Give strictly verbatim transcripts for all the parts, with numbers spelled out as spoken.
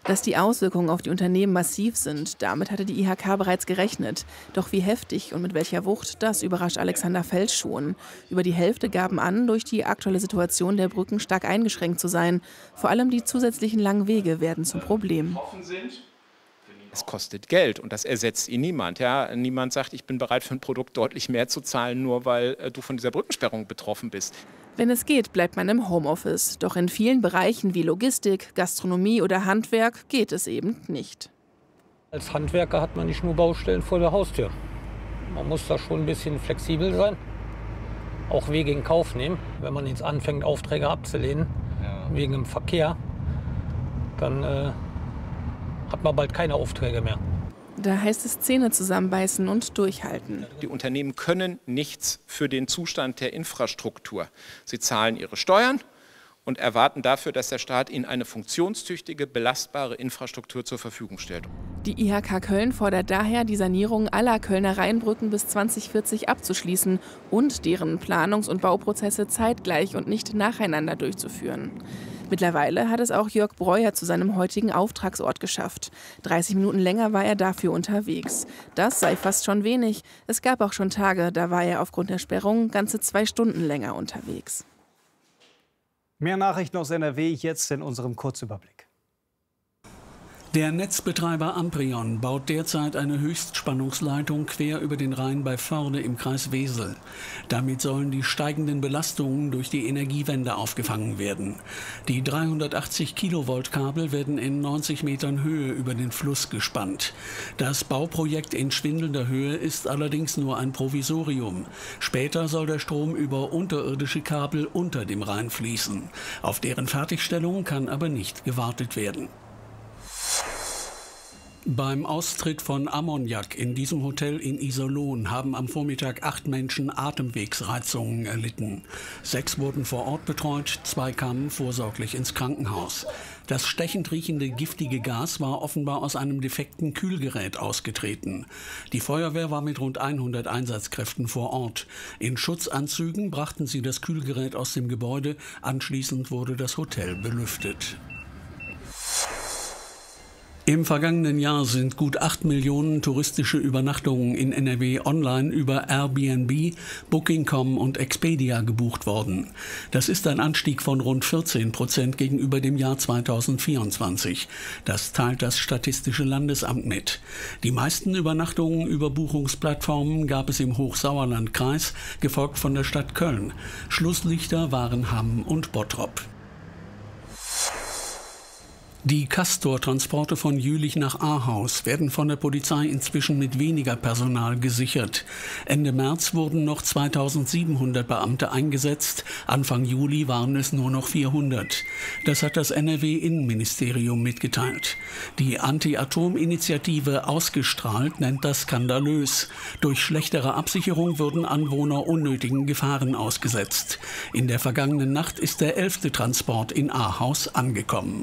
Dass die Auswirkungen auf die Unternehmen massiv sind, damit hatte die I H K bereits gerechnet. Doch wie heftig und mit welcher Wucht, das überrascht Alexander Fels schon. Über die Hälfte gaben an, durch die aktuelle Situation der Brücken stark eingeschränkt zu sein. Vor allem die zusätzlichen langen Wege werden zum Problem. Es kostet Geld und das ersetzt ihn niemand. Ja? Niemand sagt, ich bin bereit für ein Produkt deutlich mehr zu zahlen, nur weil äh, du von dieser Brückensperrung betroffen bist. Wenn es geht, bleibt man im Homeoffice. Doch in vielen Bereichen wie Logistik, Gastronomie oder Handwerk geht es eben nicht. Als Handwerker hat man nicht nur Baustellen vor der Haustür. Man muss da schon ein bisschen flexibel sein, auch Wege in Kauf nehmen. Wenn man jetzt anfängt, Aufträge abzulehnen, ja. wegen dem Verkehr, dann äh, hat man bald keine Aufträge mehr. Da heißt es Zähne zusammenbeißen und durchhalten. Die Unternehmen können nichts für den Zustand der Infrastruktur. Sie zahlen ihre Steuern und erwarten dafür, dass der Staat ihnen eine funktionstüchtige, belastbare Infrastruktur zur Verfügung stellt. Die I H K Köln fordert daher, die Sanierung aller Kölner Rheinbrücken bis zwanzig vierzig abzuschließen und deren Planungs- und Bauprozesse zeitgleich und nicht nacheinander durchzuführen. Mittlerweile hat es auch Jörg Breuer zu seinem heutigen Auftragsort geschafft. dreißig Minuten länger war er dafür unterwegs. Das sei fast schon wenig. Es gab auch schon Tage, da war er aufgrund der Sperrung ganze zwei Stunden länger unterwegs. Mehr Nachrichten aus N R W jetzt in unserem Kurzüberblick. Der Netzbetreiber Amprion baut derzeit eine Höchstspannungsleitung quer über den Rhein bei Förde im Kreis Wesel. Damit sollen die steigenden Belastungen durch die Energiewende aufgefangen werden. Die dreihundertachtzig Kilovolt Kabel werden in neunzig Metern Höhe über den Fluss gespannt. Das Bauprojekt in schwindelnder Höhe ist allerdings nur ein Provisorium. Später soll der Strom über unterirdische Kabel unter dem Rhein fließen. Auf deren Fertigstellung kann aber nicht gewartet werden. Beim Austritt von Ammoniak in diesem Hotel in Iserlohn haben am Vormittag acht Menschen Atemwegsreizungen erlitten. Sechs wurden vor Ort betreut, zwei kamen vorsorglich ins Krankenhaus. Das stechend riechende giftige Gas war offenbar aus einem defekten Kühlgerät ausgetreten. Die Feuerwehr war mit rund hundert Einsatzkräften vor Ort. In Schutzanzügen brachten sie das Kühlgerät aus dem Gebäude. Anschließend wurde das Hotel belüftet. Im vergangenen Jahr sind gut acht Millionen touristische Übernachtungen in N R W online über Airbnb, Booking Punkt com und Expedia gebucht worden. Das ist ein Anstieg von rund vierzehn Prozent gegenüber dem Jahr zweitausendvierundzwanzig. Das teilt das Statistische Landesamt mit. Die meisten Übernachtungen über Buchungsplattformen gab es im Hochsauerlandkreis, gefolgt von der Stadt Köln. Schlusslichter waren Hamm und Bottrop. Die Castor-Transporte von Jülich nach Ahaus werden von der Polizei inzwischen mit weniger Personal gesichert. Ende März wurden noch zweitausendsiebenhundert Beamte eingesetzt, Anfang Juli waren es nur noch vierhundert. Das hat das N R W-Innenministerium mitgeteilt. Die Anti-Atom-Initiative Ausgestrahlt nennt das skandalös. Durch schlechtere Absicherung würden Anwohner unnötigen Gefahren ausgesetzt. In der vergangenen Nacht ist der elfte Transport in Ahaus angekommen.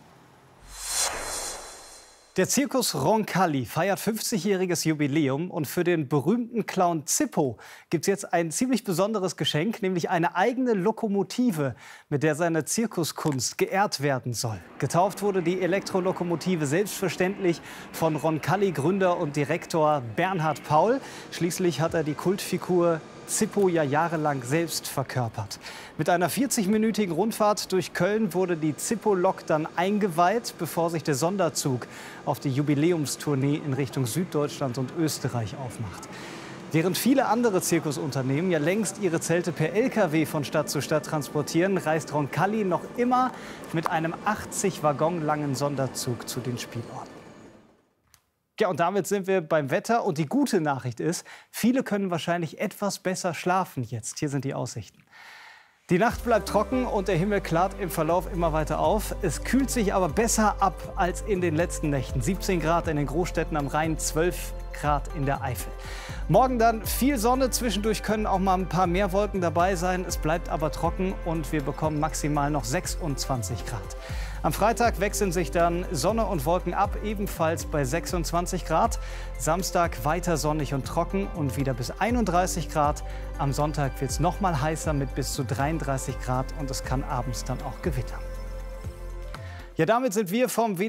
Der Zirkus Roncalli feiert fünfzigjähriges Jubiläum und für den berühmten Clown Zippo gibt es jetzt ein ziemlich besonderes Geschenk, nämlich eine eigene Lokomotive, mit der seine Zirkuskunst geehrt werden soll. Getauft wurde die Elektrolokomotive selbstverständlich von Roncalli-Gründer und Direktor Bernhard Paul. Schließlich hat er die Kultfigur Zippo ja jahrelang selbst verkörpert. Mit einer vierzigminütigen Rundfahrt durch Köln wurde die Zippo-Lok dann eingeweiht, bevor sich der Sonderzug auf die Jubiläumstournee in Richtung Süddeutschland und Österreich aufmacht. Während viele andere Zirkusunternehmen ja längst ihre Zelte per L K W von Stadt zu Stadt transportieren, reist Roncalli noch immer mit einem achtzig Waggon langen Sonderzug zu den Spielorten. Ja, und damit sind wir beim Wetter. Und die gute Nachricht ist, viele können wahrscheinlich etwas besser schlafen jetzt. Hier sind die Aussichten. Die Nacht bleibt trocken und der Himmel klart im Verlauf immer weiter auf. Es kühlt sich aber besser ab als in den letzten Nächten. siebzehn Grad in den Großstädten am Rhein, zwölf Grad in der Eifel. Morgen dann viel Sonne, zwischendurch können auch mal ein paar mehr Wolken dabei sein. Es bleibt aber trocken und wir bekommen maximal noch sechsundzwanzig Grad. Am Freitag wechseln sich dann Sonne und Wolken ab, ebenfalls bei sechsundzwanzig Grad. Samstag weiter sonnig und trocken und wieder bis einunddreißig Grad. Am Sonntag wird es noch mal heißer mit bis zu dreiunddreißig Grad und es kann abends dann auch gewittern. Ja, damit sind wir vom